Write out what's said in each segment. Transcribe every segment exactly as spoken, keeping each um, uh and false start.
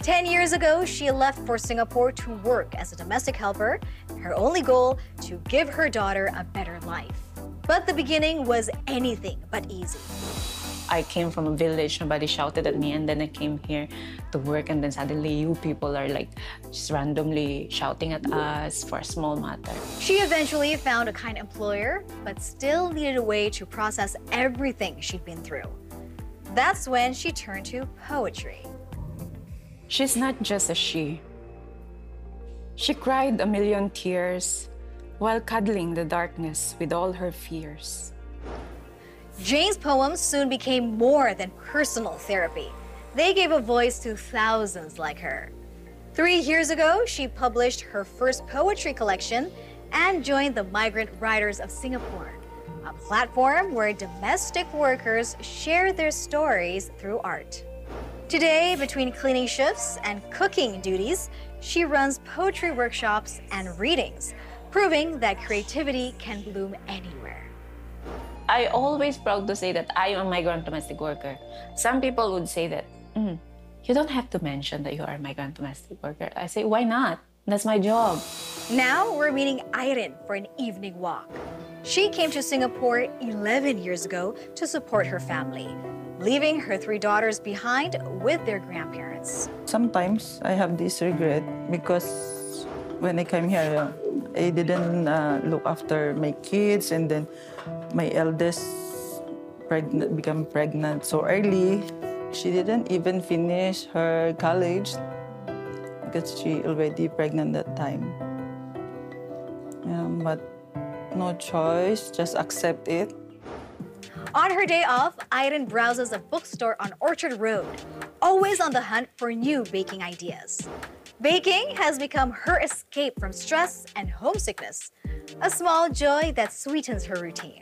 Ten years ago, she left for Singapore to work as a domestic helper, her only goal to give her daughter a better life. But the beginning was anything but easy. I came from a village, nobody shouted at me, and then I came here to work, and then suddenly you people are like just randomly shouting at us for a small matter. She eventually found a kind employer, but still needed a way to process everything she'd been through. That's when she turned to poetry. She's not just a she. She cried a million tears while cuddling the darkness with all her fears. Jane's poems soon became more than personal therapy. They gave a voice to thousands like her. Three years ago, she published her first poetry collection and joined the Migrant Writers of Singapore, a platform where domestic workers share their stories through art. Today, between cleaning shifts and cooking duties, she runs poetry workshops and readings, proving that creativity can bloom anywhere. I always proud to say that I am a migrant domestic worker. Some people would say that, mm, you don't have to mention that you are a migrant domestic worker. I say, why not? That's my job. Now we're meeting Irene for an evening walk. She came to Singapore eleven years ago to support her family, leaving her three daughters behind with their grandparents. Sometimes I have this regret because when I came here, I didn't uh, look after my kids, and then my eldest pregnant, became pregnant so early. She didn't even finish her college because she already pregnant that time. Yeah, but no choice, just accept it. On her day off, Irene browses a bookstore on Orchard Road, always on the hunt for new baking ideas. Baking has become her escape from stress and homesickness, a small joy that sweetens her routine.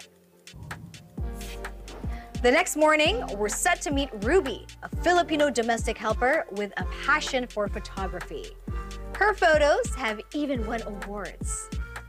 The next morning, we're set to meet Ruby, a Filipino domestic helper with a passion for photography. Her photos have even won awards.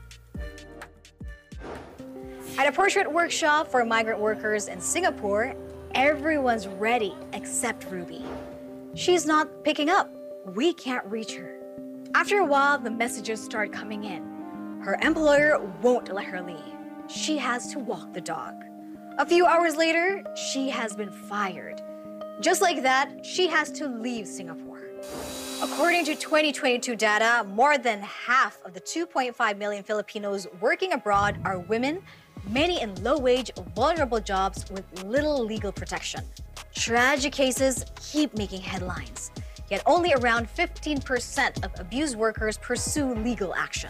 At a portrait workshop for migrant workers in Singapore, everyone's ready except Ruby. She's not picking up. We can't reach her. After a while, the messages start coming in. Her employer won't let her leave. She has to walk the dog. A few hours later, she has been fired. Just like that, she has to leave Singapore. According to twenty twenty-two data, more than half of the two point five million Filipinos working abroad are women, many in low-wage, vulnerable jobs with little legal protection. Tragic cases keep making headlines, yet only around fifteen percent of abused workers pursue legal action.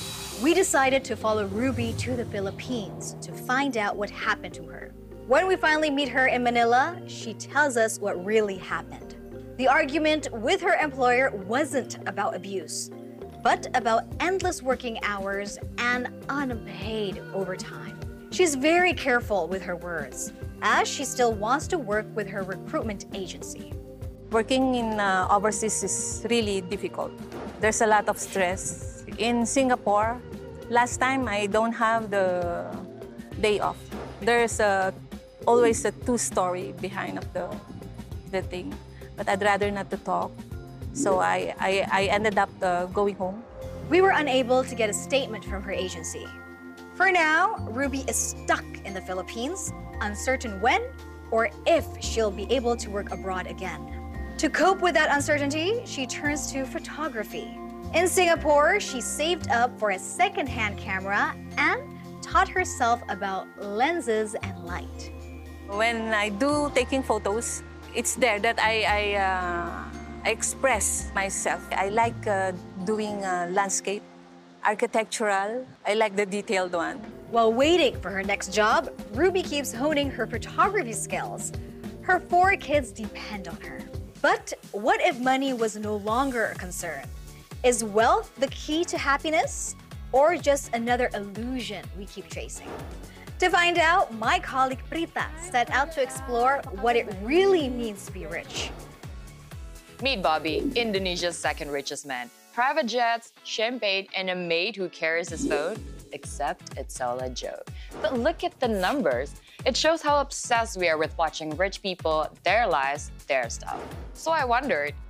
We decided to follow Ruby to the Philippines to find out what happened to her. When we finally meet her in Manila, she tells us what really happened. The argument with her employer wasn't about abuse, but about endless working hours and unpaid overtime. She's very careful with her words, as she still wants to work with her recruitment agency. Working in uh, overseas is really difficult. There's a lot of stress. In Singapore, last time I don't have the day off. There's a, always a two-story behind of the, the thing, but I'd rather not to talk. So I, I, I ended up uh, going home. We were unable to get a statement from her agency. For now, Ruby is stuck in the Philippines, uncertain when or if she'll be able to work abroad again. To cope with that uncertainty, she turns to photography. In Singapore, she saved up for a second-hand camera and taught herself about lenses and light. When I do taking photos, it's there that I, I, uh, I express myself. I like uh, doing uh, landscape, architectural. I like the detailed one. While waiting for her next job, Ruby keeps honing her photography skills. Her four kids depend on her. But what if money was no longer a concern? Is wealth the key to happiness, or just another illusion we keep chasing? To find out, my colleague Prita set out to explore what it really means to be rich. Meet Bobby, Indonesia's second richest man. Private jets, champagne, and a maid who carries his phone, except it's all a joke. But look at the numbers. It shows how obsessed we are with watching rich people, their lives, their stuff. So I wondered,